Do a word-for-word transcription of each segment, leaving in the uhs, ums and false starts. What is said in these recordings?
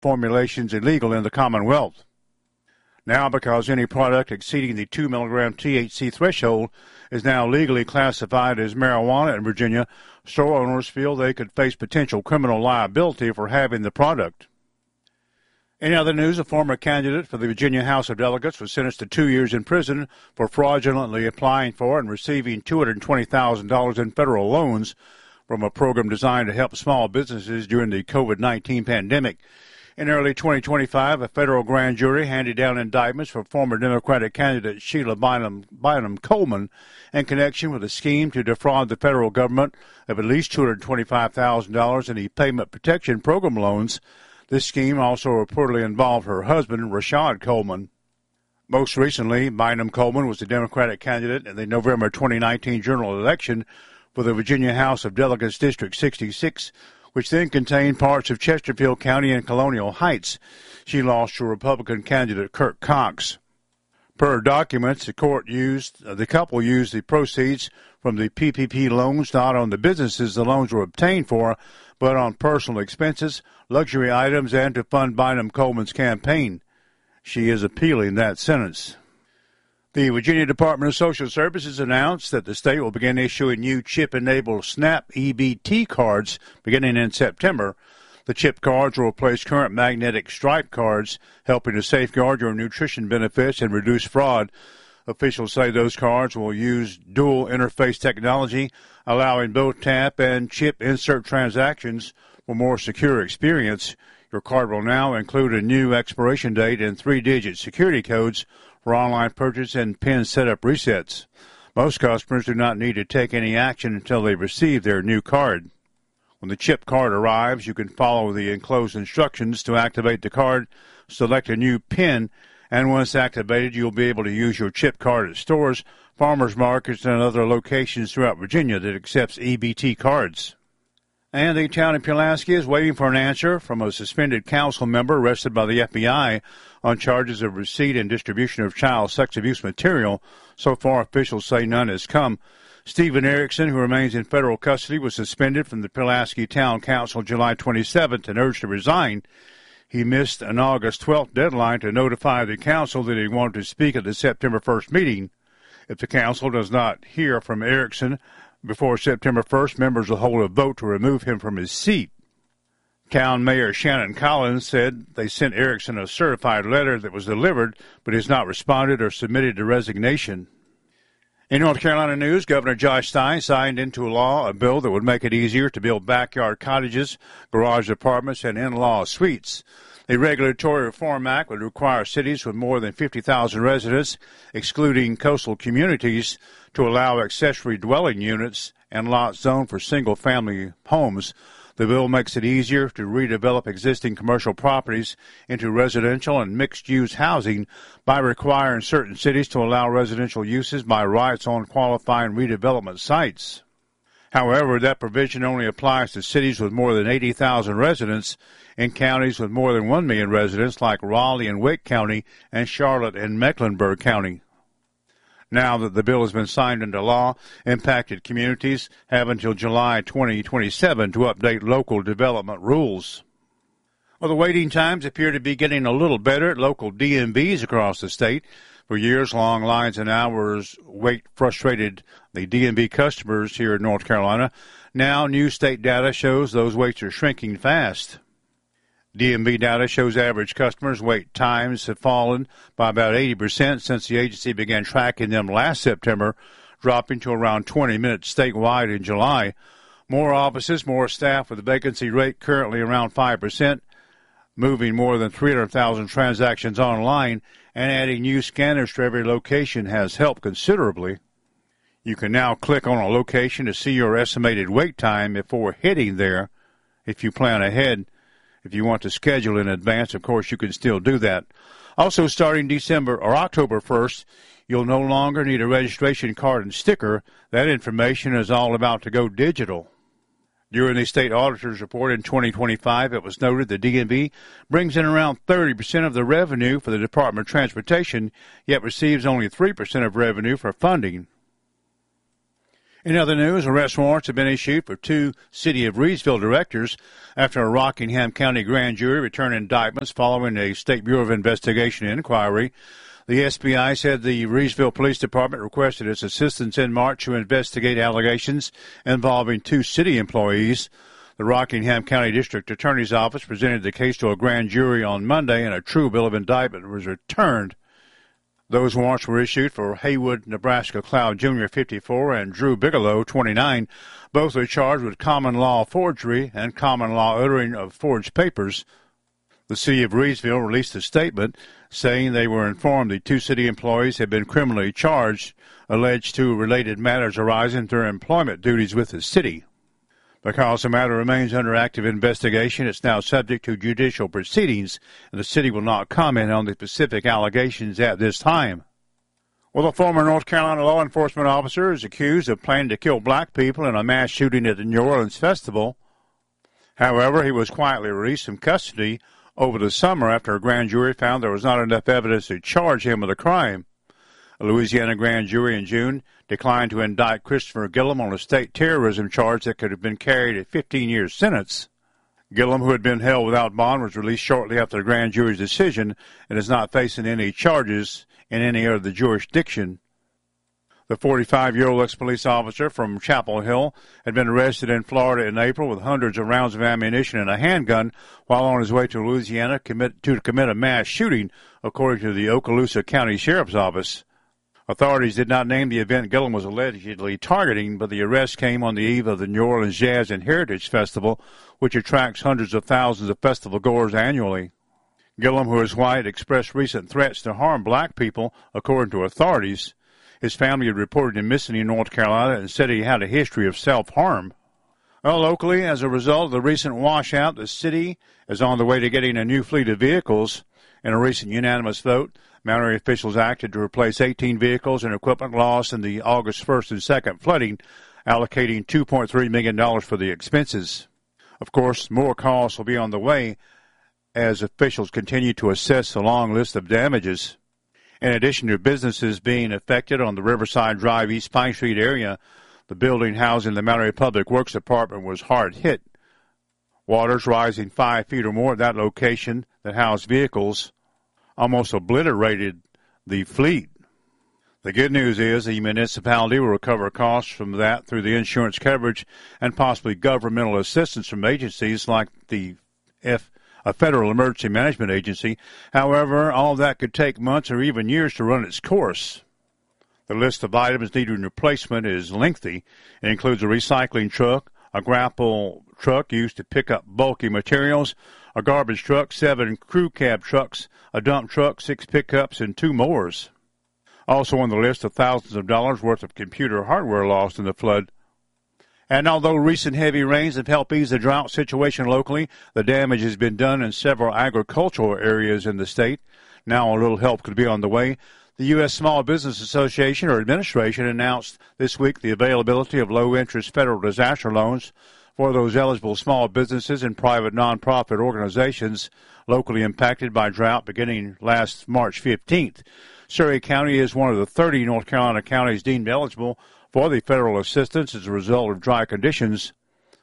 formulations illegal in the Commonwealth. Now, because any product exceeding the two milligram T H C threshold is now legally classified as marijuana in Virginia, store owners feel they could face potential criminal liability for having the product. In other news, a former candidate for the Virginia House of Delegates was sentenced to two years in prison for fraudulently applying for and receiving two hundred twenty thousand dollars in federal loans from a program designed to help small businesses during the COVID nineteen pandemic. In early twenty twenty-five, a federal grand jury handed down indictments for former Democratic candidate Sheila Bynum, Bynum Coleman in connection with a scheme to defraud the federal government of at least two hundred twenty-five thousand dollars in the Payment Protection Program loans. This scheme also reportedly involved her husband, Rashad Coleman. Most recently, Bynum Coleman was the Democratic candidate in the November twenty nineteen general election for the Virginia House of Delegates District sixty-six, which then contained parts of Chesterfield County and Colonial Heights. She lost to Republican candidate Kirk Cox. Per documents, the court used, uh, the couple used the proceeds from the P P P loans not on the businesses the loans were obtained for, but on personal expenses, luxury items, and to fund Bynum Coleman's campaign. She is appealing that sentence. The Virginia Department of Social Services announced that the state will begin issuing new chip-enabled SNAP E B T cards beginning in September. The chip cards will replace current magnetic stripe cards, helping to safeguard your nutrition benefits and reduce fraud. Officials say those cards will use dual interface technology, allowing both tap and chip insert transactions for more secure experience. Your card will now include a new expiration date and three-digit security codes for online purchase and PIN setup resets. Most customers do not need to take any action until they receive their new card. When the chip card arrives, you can follow the enclosed instructions to activate the card, select a new PIN, and once activated, you'll be able to use your chip card at stores, farmers markets, and other locations throughout Virginia that accepts E B T cards. And the town of Pulaski is waiting for an answer from a suspended council member arrested by the F B I on charges of receipt and distribution of child sex abuse material. So far, officials say none has come. Stephen Erickson, who remains in federal custody, was suspended from the Pulaski Town Council July twenty-seventh and urged to resign. He missed an August twelfth deadline to notify the council that he wanted to speak at the September first meeting. If the council does not hear from Erickson before September first, members will hold a vote to remove him from his seat. Town Mayor Shannon Collins said they sent Erickson a certified letter that was delivered, but has not responded or submitted a resignation. In North Carolina news, Governor Josh Stein signed into law a bill that would make it easier to build backyard cottages, garage apartments, and in-law suites. The Regulatory Reform Act would require cities with more than fifty thousand residents, excluding coastal communities, to allow accessory dwelling units and lots zoned for single-family homes. The bill makes it easier to redevelop existing commercial properties into residential and mixed-use housing by requiring certain cities to allow residential uses by rights on qualifying redevelopment sites. However, that provision only applies to cities with more than eighty thousand residents. In counties with more than one million residents like Raleigh and Wake County and Charlotte and Mecklenburg County. Now that the bill has been signed into law, impacted communities have until July twenty twenty-seven to update local development rules. Well, the waiting times appear to be getting a little better at local D M Vs across the state. For years, long lines and hours wait frustrated the D M V customers here in North Carolina. Now, new state data shows those waits are shrinking fast. D M V data shows average customers' wait times have fallen by about eighty percent since the agency began tracking them last September, dropping to around twenty minutes statewide in July. More offices, more staff with a vacancy rate currently around five percent, moving more than three hundred thousand transactions online, and adding new scanners to every location has helped considerably. You can now click on a location to see your estimated wait time before heading there if you plan ahead. If you want to schedule in advance, of course, you can still do that. Also, starting December or October first, you'll no longer need a registration card and sticker. That information is all about to go digital. During the state auditor's report in twenty twenty-five, it was noted the D M V brings in around thirty percent of the revenue for the Department of Transportation, yet receives only three percent of revenue for funding. In other news, arrest warrants have been issued for two City of Reidsville directors after a Rockingham County grand jury returned indictments following a State Bureau of Investigation inquiry. The S B I said the Reidsville Police Department requested its assistance in March to investigate allegations involving two city employees. The Rockingham County District Attorney's Office presented the case to a grand jury on Monday, and a true bill of indictment was returned. Those warrants were issued for Haywood, Nebraska Cloud Junior, fifty-four, and Drew Bigelow, twenty-nine. Both are charged with common law forgery and common law uttering of forged papers. The City of Reidsville released a statement saying they were informed the two city employees had been criminally charged, alleged to related matters arising through employment duties with the city. Because the matter remains under active investigation, it's now subject to judicial proceedings, and the city will not comment on the specific allegations at this time. Well, a former North Carolina law enforcement officer is accused of planning to kill black people in a mass shooting at the New Orleans Festival. However, he was quietly released from custody over the summer after a grand jury found there was not enough evidence to charge him with a crime. A Louisiana grand jury in June declined to indict Christopher Gillum on a state terrorism charge that could have been carried a fifteen-year sentence. Gillum, who had been held without bond, was released shortly after the grand jury's decision and is not facing any charges in any other jurisdiction. The forty-five-year-old ex-police officer from Chapel Hill had been arrested in Florida in April with hundreds of rounds of ammunition and a handgun while on his way to Louisiana commit, to commit a mass shooting, according to the Okaloosa County Sheriff's Office. Authorities did not name the event Gillum was allegedly targeting, but the arrest came on the eve of the New Orleans Jazz and Heritage Festival, which attracts hundreds of thousands of festival-goers annually. Gillum, who is white, expressed recent threats to harm black people, according to authorities. His family had reported him missing in North Carolina and said he had a history of self-harm. Well, locally, as a result of the recent washout, the city is on the way to getting a new fleet of vehicles. In a recent unanimous vote, Mallory officials acted to replace eighteen vehicles and equipment lost in the August first and second flooding, allocating two point three million dollars for the expenses. Of course, more costs will be on the way as officials continue to assess the long list of damages. In addition to businesses being affected on the Riverside Drive East Pine Street area, the building housing the Mallory Public Works Department was hard hit. Waters rising five feet or more at that location that housed vehicles almost obliterated the fleet. The good news is the municipality will recover costs from that through the insurance coverage and possibly governmental assistance from agencies like the F, a Federal Emergency Management Agency. However, all that could take months or even years to run its course. The list of items needing replacement is lengthy. It includes a recycling truck, a grapple truck used to pick up bulky materials, a garbage truck, seven crew cab trucks, a dump truck, six pickups, and two mowers. Also on the list are thousands of dollars worth of computer hardware lost in the flood. And although recent heavy rains have helped ease the drought situation locally, the damage has been done in several agricultural areas in the state. Now a little help could be on the way. The U S Small Business Association or Administration announced this week the availability of low-interest federal disaster loans for those eligible small businesses and private nonprofit organizations locally impacted by drought beginning last March fifteenth. Surrey County is one of the thirty North Carolina counties deemed eligible for the federal assistance as a result of dry conditions.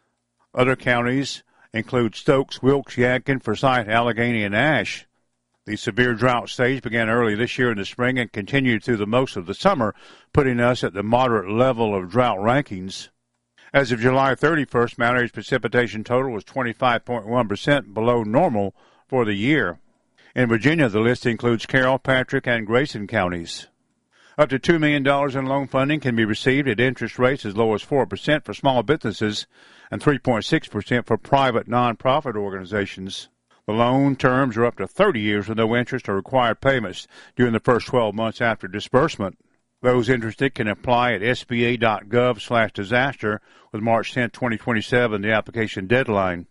Other counties include Stokes, Wilkes, Yadkin, Forsyth, Allegheny, and Ashe. The severe drought stage began early this year in the spring and continued through the most of the summer, putting us at the moderate level of drought rankings. As of July thirty-first, Mallory's precipitation total was twenty-five point one percent below normal for the year. In Virginia, the list includes Carroll, Patrick, and Grayson counties. Up to two million dollars in loan funding can be received at interest rates as low as four percent for small businesses and three point six percent for private nonprofit organizations. The loan terms are up to thirty years with no interest or required payments during the first twelve months after disbursement. Those interested can apply at S B A dot gov slash disaster with March tenth, twenty twenty-seven, the application deadline.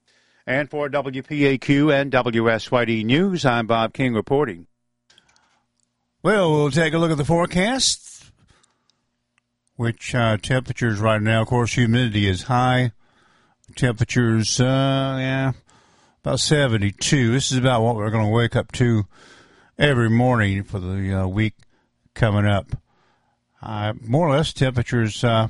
And for W P A Q and W S Y D News, I'm Bob King reporting. Well, we'll take a look at the forecast, which uh, temperatures right now, of course, humidity is high. Temperatures, uh, yeah, about seventy-two. This is about what we're going to wake up to every morning for the uh, week coming up. Uh, more or less temperatures uh,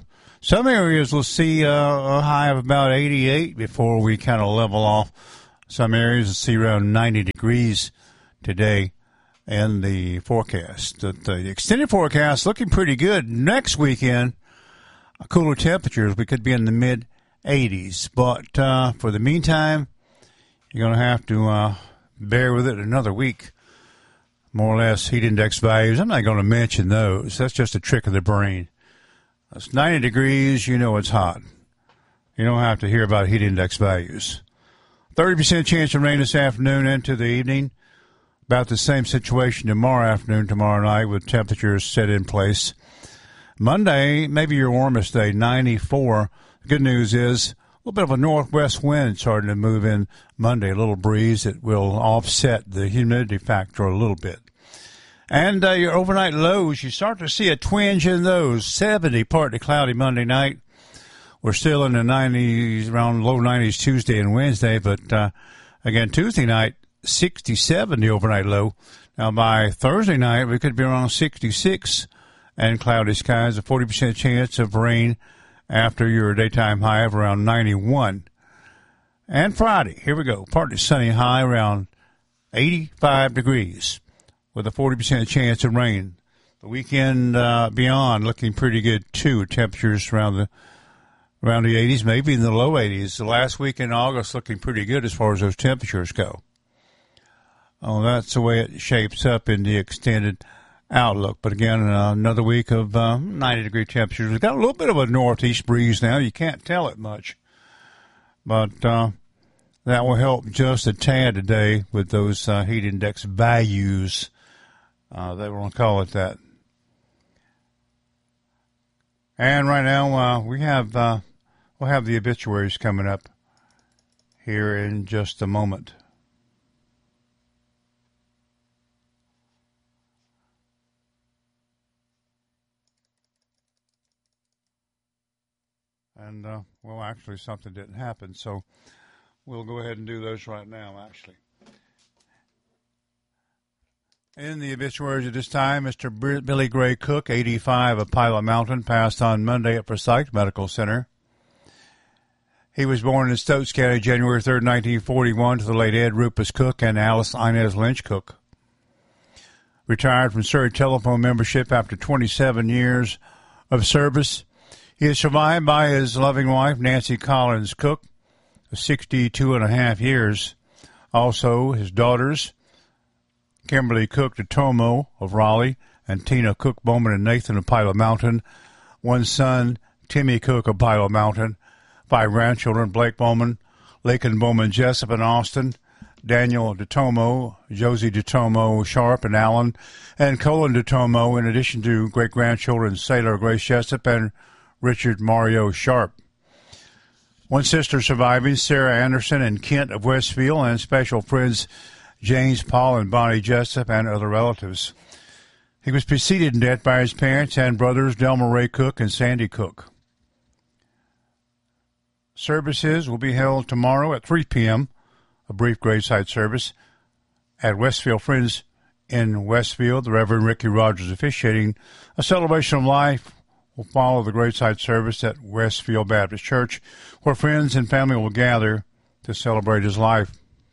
Some areas will see uh, a high of about eighty-eight before we kind of level off. Some areas will see around ninety degrees today in the forecast. The, the extended forecast looking pretty good. Next weekend, cooler temperatures. We could be in the mid eighties. But uh, for the meantime, you're going to have to uh, bear with it another week. More or less heat index values. I'm not going to mention those. That's just a trick of the brain. It's ninety degrees, you know it's hot. You don't have to hear about heat index values. thirty percent chance of rain this afternoon into the evening. About the same situation tomorrow afternoon, tomorrow night, with temperatures set in place. Monday, maybe your warmest day, ninety-four. The good news is a little bit of a northwest wind starting to move in Monday, a little breeze that will offset the humidity factor a little bit. And uh, your overnight lows, you start to see a twinge in those. seventy, partly cloudy Monday night. We're still in the nineties, around low nineties Tuesday and Wednesday. But, uh, again, Tuesday night, sixty-seven, the overnight low. Now, by Thursday night, we could be around sixty-six and cloudy skies, a forty percent chance of rain after your daytime high of around ninety-one. And Friday, here we go, partly sunny high around eighty-five degrees. With a forty percent chance of rain. The weekend uh, beyond looking pretty good, too. Temperatures around the around the eighties, maybe in the low eighties. The last week in August looking pretty good as far as those temperatures go. Oh, that's the way it shapes up in the extended outlook. But again, uh, another week of uh, ninety-degree temperatures. We've got a little bit of a northeast breeze now. You can't tell it much. But uh, that will help just a tad today with those uh, heat index values. Uh, they want to call it that. And right now, uh, we have, uh, we'll have the obituaries coming up here in just a moment. And, uh, well, actually, something didn't happen, so we'll go ahead and do those right now, actually. In the obituaries at this time, Mister Billy Gray Cook, eighty-five, of Pilot Mountain, passed on Monday at Forsyth Medical Center. He was born in Stokes County, January third, nineteen forty-one, to the late Ed Rupus Cook and Alice Inez Lynch Cook. Retired from Surrey Telephone membership after twenty-seven years of service. He is survived by his loving wife, Nancy Collins Cook, of sixty-two and a half years. Also, his daughters, Kimberly Cook DeTomo of Raleigh, and Tina Cook Bowman and Nathan of Pilot Mountain. One son, Timmy Cook of Pilot Mountain. Five grandchildren, Blake Bowman, Lakin Bowman Jessup in Austin, Daniel DeTomo, Josie DeTomo Sharp and Allen, and Colin DeTomo, in addition to great-grandchildren Sailor Grace Jessup and Richard Mario Sharp. One sister surviving, Sarah Anderson and Kent of Westfield, and special friends James, Paul, and Bonnie Jessup, and other relatives. He was preceded in death by his parents and brothers, Delma Ray Cook and Sandy Cook. Services will be held tomorrow at three p.m., a brief graveside service at Westfield Friends in Westfield. The Reverend Ricky Rogers officiating. A celebration of life will follow the graveside service at Westfield Baptist Church, where friends and family will gather to celebrate his life.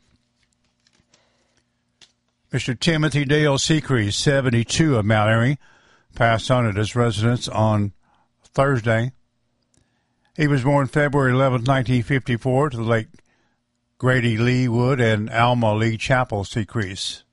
Mister Timothy Dale Secrest, seventy-two, of Mount Airy, passed on at his residence on Thursday. He was born February eleventh, nineteen fifty-four, to the late Grady Lee Wood and Alma Lee Chappell Secrest.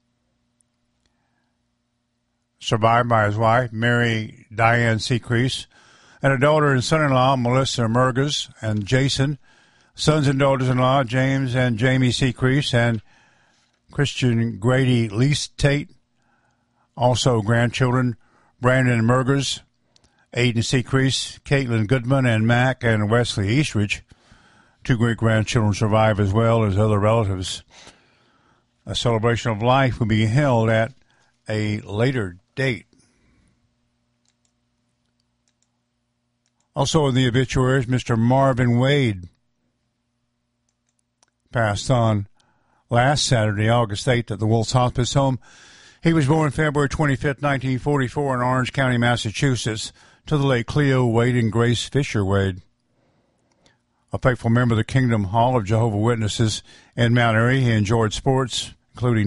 Survived by his wife, Mary Diane Secrest, and a daughter and son-in-law, Melissa Merges and Jason, sons and daughters-in-law, James and Jamie Secrest, and Christian Grady Lease Tate. Also grandchildren, Brandon Mergers, Aiden Secrest, Caitlin Goodman, and Mac and Wesley Eastridge. Two great-grandchildren survive as well as other relatives. A celebration of life will be held at a later date. Also in the obituaries, Mister Marvin Wade passed on last Saturday, August eighth, at the Wolf's Hospice Home. He was born February twenty-fifth, nineteen forty-four, in Orange County, Massachusetts, to the late Cleo Wade and Grace Fisher Wade. A faithful member of the Kingdom Hall of Jehovah's Witnesses in Mount Airy, he enjoyed sports, including